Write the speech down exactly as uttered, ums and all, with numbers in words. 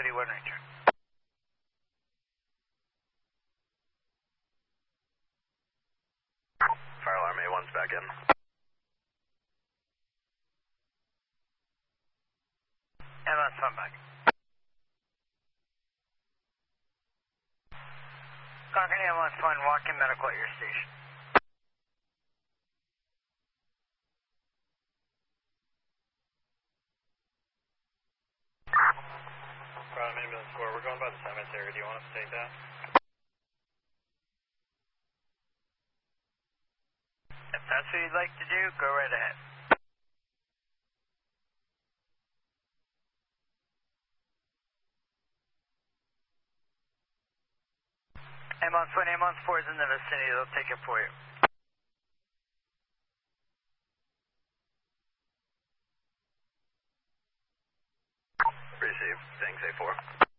one Ranger. Fire alarm A one's back in. Ambulance one back. Concord Ambulance one, walk-in medical at your station. Prime Ambulance four, we're going by the cemetery. Do you want us to take that? If that's what you'd like to do, go right ahead. Ambulance one, Ambulance four is in the vicinity. They'll take it for you. Received. Thanks, A four.